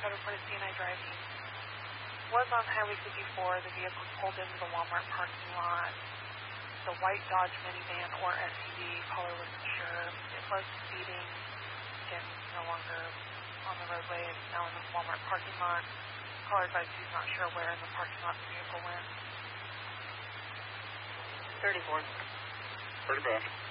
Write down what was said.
Code reported CNI driving. Was on Highway 54. The vehicle pulled into the Walmart parking lot. The white Dodge minivan or SUV, caller wasn't sure. It was speeding. Again, no longer on the roadway. It's now in the Walmart parking lot. Caller advised he's not sure where in the parking lot the vehicle went. 34. 35.